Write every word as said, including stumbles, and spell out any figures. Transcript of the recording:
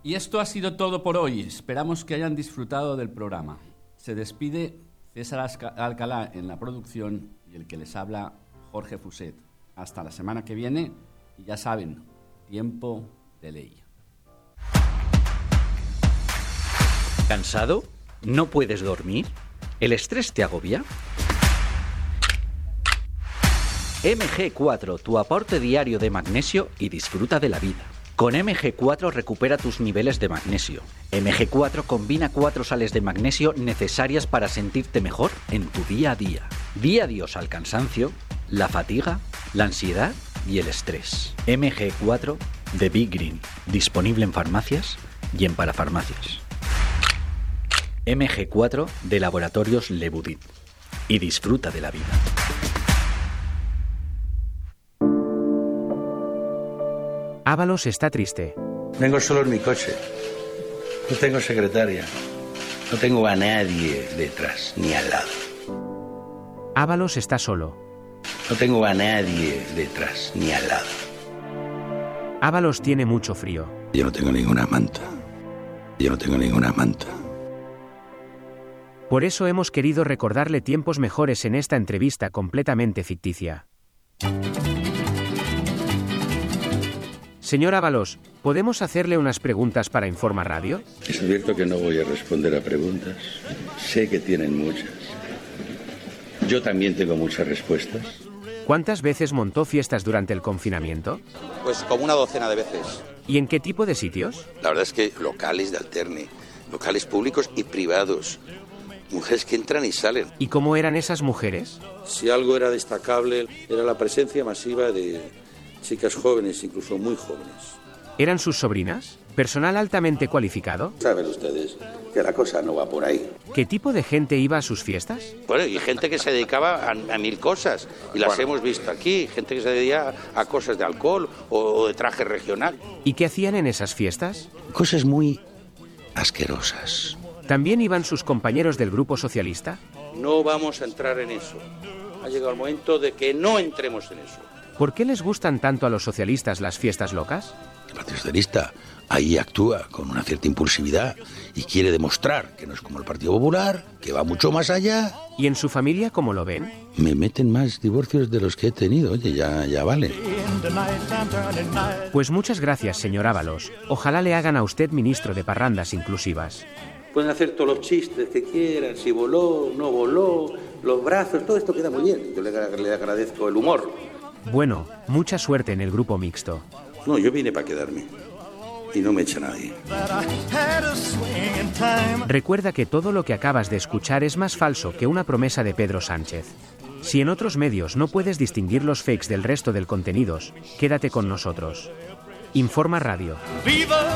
Y esto ha sido todo por hoy. Esperamos que hayan disfrutado del programa. Se despide César Alcalá en la producción y el que les habla, Jorge Fuset. Hasta la semana que viene y ya saben, tiempo de ley. ¿Cansado? ¿No puedes dormir? ¿El estrés te agobia? eme ge cuatro, tu aporte diario de magnesio y disfruta de la vida. Con eme ge cuatro recupera tus niveles de magnesio. eme ge cuatro combina cuatro sales de magnesio necesarias para sentirte mejor en tu día a día. Di adiós al cansancio, la fatiga, la ansiedad y el estrés. eme ge cuatro de Big Green, disponible en farmacias y en parafarmacias. eme ge cuatro de Laboratorios Lebudit. Y disfruta de la vida. Ábalos está triste. Vengo solo en mi coche. No tengo secretaria. No tengo a nadie detrás ni al lado. Ábalos está solo. No tengo a nadie detrás ni al lado. Ábalos tiene mucho frío. Yo no tengo ninguna manta. Yo no tengo ninguna manta. Por eso hemos querido recordarle tiempos mejores en esta entrevista completamente ficticia. Señor Ábalos, ¿podemos hacerle unas preguntas para Informa Radio? Les advierto que no voy a responder a preguntas. Sé que tienen muchas. Yo también tengo muchas respuestas. ¿Cuántas veces montó fiestas durante el confinamiento? Pues como una docena de veces. ¿Y en qué tipo de sitios? La verdad es que locales de alterne, locales públicos y privados. Mujeres que entran y salen. ¿Y cómo eran esas mujeres? Si algo era destacable, era la presencia masiva de chicas jóvenes, incluso muy jóvenes. ¿Eran sus sobrinas? ¿Personal altamente cualificado? Saben ustedes que la cosa no va por ahí. ¿Qué tipo de gente iba a sus fiestas? Bueno, y gente que se dedicaba a, a mil cosas, y las bueno. hemos visto aquí. Gente que se dedicaba a cosas de alcohol o, o de traje regional. ¿Y qué hacían en esas fiestas? Cosas muy asquerosas. ¿También iban sus compañeros del Grupo Socialista? No vamos a entrar en eso. Ha llegado el momento de que no entremos en eso. ¿Por qué les gustan tanto a los socialistas las fiestas locas? El Partido Socialista ahí actúa con una cierta impulsividad y quiere demostrar que no es como el Partido Popular, que va mucho más allá. ¿Y en su familia cómo lo ven? Me meten más divorcios de los que he tenido, oye, ya, ya vale. Pues muchas gracias, señor Ábalos. Ojalá le hagan a usted ministro de parrandas inclusivas. Pueden hacer todos los chistes que quieran, si voló, no voló, los brazos, todo esto queda muy bien. Yo le, le agradezco el humor. Bueno, mucha suerte en el grupo mixto. No, yo vine para quedarme. Y no me echa nadie. Recuerda que todo lo que acabas de escuchar es más falso que una promesa de Pedro Sánchez. Si en otros medios no puedes distinguir los fakes del resto del contenidos, quédate con nosotros. Informa Radio. ¡Viva!